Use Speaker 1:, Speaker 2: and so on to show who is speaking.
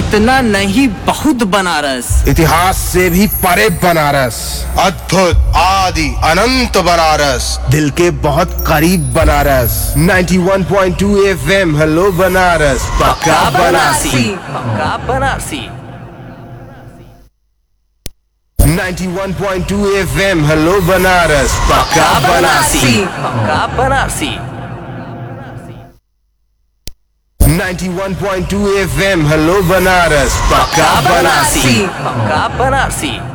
Speaker 1: इतना नहीं बहुत बनारस,
Speaker 2: इतिहास से भी परे बनारस,
Speaker 3: अद्भुत आदि अनंत बनारस,
Speaker 2: दिल के बहुत करीब बनारस। 91.2 FM हेलो बनारस, पक्का बनारसी।
Speaker 1: पक्का बनारसी।
Speaker 2: 91.2 FM हेलो बनारस, पक्का बनारसी।
Speaker 1: पक्का बनारसी।
Speaker 2: 91.2 FM हेलो बनारस, पक्का बनारसी।
Speaker 1: पक्का बनारसी।